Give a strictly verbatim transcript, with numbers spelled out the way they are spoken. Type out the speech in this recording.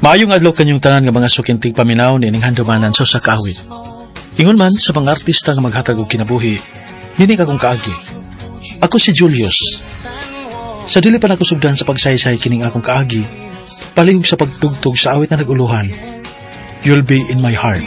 Maayong adlaw kanyong tanan nga mga sukintig paminaw ni ining handumanan sa usa ka awit. Ingon man sa mga artista nga maghatag og kinabuhi, nini akong kaagi. Ako si Julius. Sa dili pa nakusugdan sa pagsaysay kining akong kaagi, palihog sa pagtugtog sa awit na naguluhan, You'll Be in My Heart.